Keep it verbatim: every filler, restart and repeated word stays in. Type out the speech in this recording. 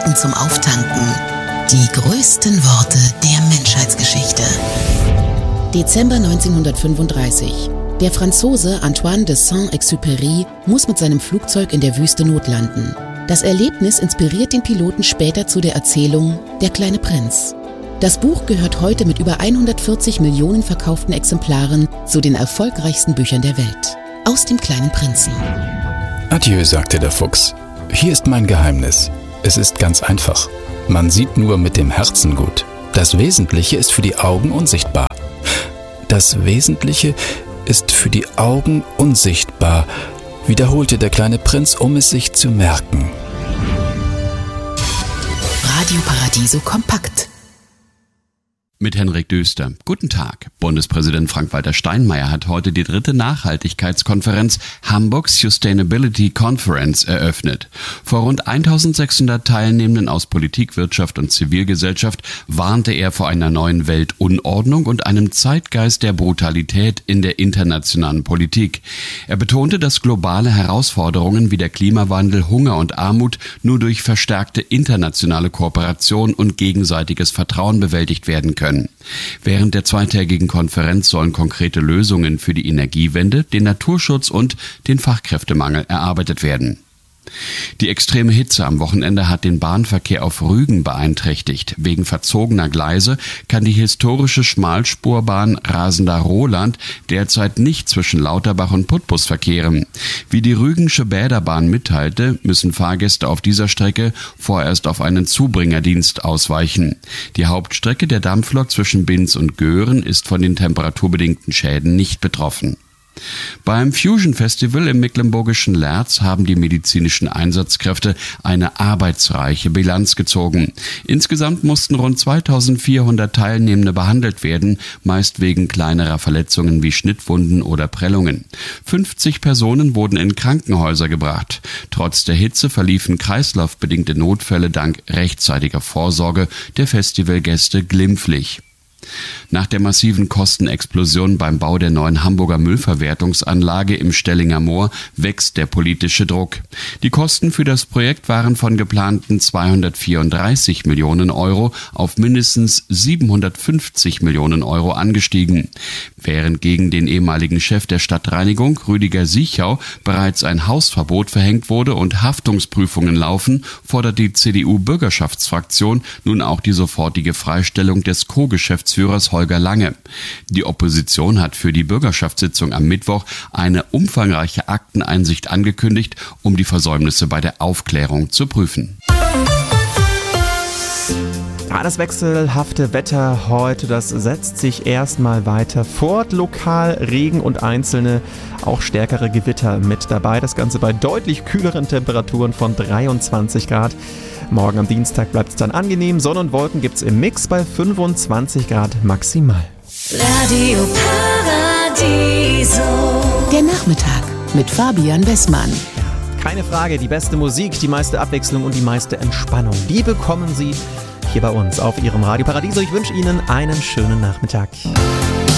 Gedanken zum Auftanken. Die größten Worte der Menschheitsgeschichte. Dezember neunzehnhundertfünfunddreißig. Der Franzose Antoine de Saint-Exupéry muss mit seinem Flugzeug in der Wüste notlanden. Das Erlebnis inspiriert den Piloten später zu der Erzählung Der kleine Prinz. Das Buch gehört heute mit über hundertvierzig Millionen verkauften Exemplaren zu den erfolgreichsten Büchern der Welt. Aus dem kleinen Prinzen. Adieu, sagte der Fuchs. Hier ist mein Geheimnis. Es ist ganz einfach. Man sieht nur mit dem Herzen gut. Das Wesentliche ist für die Augen unsichtbar. Das Wesentliche ist für die Augen unsichtbar, wiederholte der kleine Prinz, um es sich zu merken. Radio Paradiso kompakt. Mit Henrik Döster. Guten Tag. Bundespräsident Frank-Walter Steinmeier hat heute die dritte Nachhaltigkeitskonferenz Hamburg Sustainability Conference eröffnet. Vor rund eintausendsechshundert Teilnehmenden aus Politik, Wirtschaft und Zivilgesellschaft warnte er vor einer neuen Weltunordnung und einem Zeitgeist der Brutalität in der internationalen Politik. Er betonte, dass globale Herausforderungen wie der Klimawandel, Hunger und Armut nur durch verstärkte internationale Kooperation und gegenseitiges Vertrauen bewältigt werden können. Während der zweitägigen Konferenz sollen konkrete Lösungen für die Energiewende, den Naturschutz und den Fachkräftemangel erarbeitet werden. Die extreme Hitze am Wochenende hat den Bahnverkehr auf Rügen beeinträchtigt. Wegen verzogener Gleise kann die historische Schmalspurbahn Rasender-Roland derzeit nicht zwischen Lauterbach und Putbus verkehren. Wie die Rügensche Bäderbahn mitteilte, müssen Fahrgäste auf dieser Strecke vorerst auf einen Zubringerdienst ausweichen. Die Hauptstrecke der Dampflok zwischen Binz und Göhren ist von den temperaturbedingten Schäden nicht betroffen. Beim Fusion Festival im mecklenburgischen Lerz haben die medizinischen Einsatzkräfte eine arbeitsreiche Bilanz gezogen. Insgesamt mussten rund zweitausendvierhundert Teilnehmende behandelt werden, meist wegen kleinerer Verletzungen wie Schnittwunden oder Prellungen. fünfzig Personen wurden in Krankenhäuser gebracht. Trotz der Hitze verliefen kreislaufbedingte Notfälle dank rechtzeitiger Vorsorge der Festivalgäste glimpflich. Nach der massiven Kostenexplosion beim Bau der neuen Hamburger Müllverwertungsanlage im Stellinger Moor wächst der politische Druck. Die Kosten für das Projekt waren von geplanten zweihundertvierunddreißig Millionen Euro auf mindestens siebenhundertfünfzig Millionen Euro angestiegen. Während gegen den ehemaligen Chef der Stadtreinigung, Rüdiger Siechau, bereits ein Hausverbot verhängt wurde und Haftungsprüfungen laufen, fordert die C D U-Bürgerschaftsfraktion nun auch die sofortige Freistellung des Co-Geschäftsführers Holger Lange. Die Opposition hat für die Bürgerschaftssitzung am Mittwoch eine umfangreiche Akteneinsicht angekündigt, um die Versäumnisse bei der Aufklärung zu prüfen. Ja, das wechselhafte Wetter heute, das setzt sich erstmal weiter fort. Lokal Regen und einzelne, auch stärkere Gewitter mit dabei. Das Ganze bei deutlich kühleren Temperaturen von dreiundzwanzig Grad. Morgen am Dienstag bleibt es dann angenehm. Sonne und Wolken gibt es im Mix bei fünfundzwanzig Grad maximal. Radio Paradiso. Der Nachmittag mit Fabian Wessmann. Keine Frage, die beste Musik, die meiste Abwechslung und die meiste Entspannung, die bekommen Sie hier bei uns auf Ihrem Radio Paradiso. Ich wünsche Ihnen einen schönen Nachmittag.